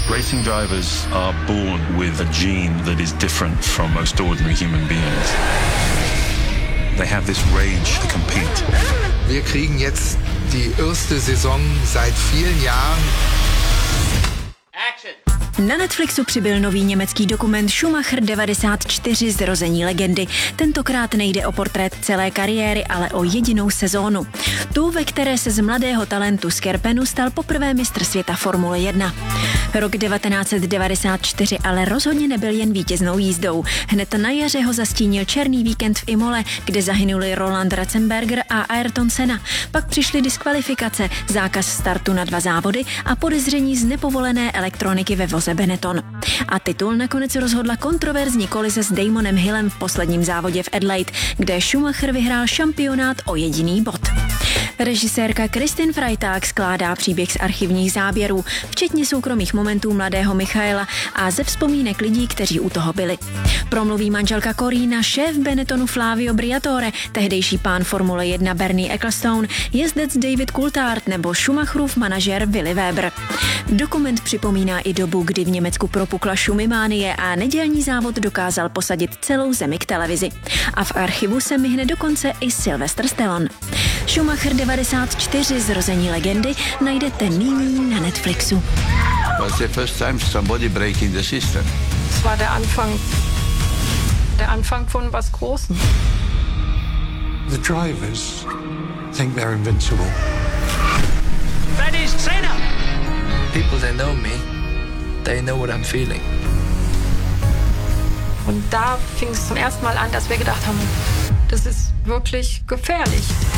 Racing drivers are born with a gene that is different from most ordinary human beings. They have this rage to compete. Wir kriegen jetzt die erste Saison seit vielen Jahren. Na Netflixu přibyl nový německý dokument Schumacher 94 Zrození legendy. Tentokrát nejde o portrét celé kariéry, ale o jedinou sezónu. Tu, ve které se z mladého talentu z Kerpenu stal poprvé mistr světa Formule 1. Rok 1994 ale rozhodně nebyl jen vítěznou jízdou. Hned na jaře ho zastínil černý víkend v Imole, kde zahynuli Roland Ratzenberger a Ayrton Senna. Pak přišly diskvalifikace, zákaz startu na 2 závody a podezření z nepovolené elektroniky ve voze Benetton. A titul nakonec rozhodla kontroverzní kolize s Damonem Hillem v posledním závodě v Adelaide, kde Schumacher vyhrál šampionát o jediný bod. Režisérka Kristin Freitag skládá příběh z archivních záběrů, včetně soukromých momentů mladého Michaela a ze vzpomínek lidí, kteří u toho byli. Promluví manželka Corina, šéf Benettonu Flavio Briatore, tehdejší pán Formule 1 Bernie Ecclestone, jezdec David Coulthard nebo Schumacherův manažer Willy Weber. Dokument připomíná i dobu, kdy v Německu propukla šumimánie a nedělní závod dokázal posadit celou zemi k televizi. A v archivu se myhne dokonce i Sylvester Stallone. Schumacher 94 Zrození legendy najdete nyní na Netflixu. Was the first time somebody breaking the system? Das war der Anfang von was Großem. The drivers think they're invincible. Freddy's Senna! People that know me, they know what I'm feeling. Und da fing es zum ersten Mal an, dass wir gedacht haben, das ist wirklich gefährlich.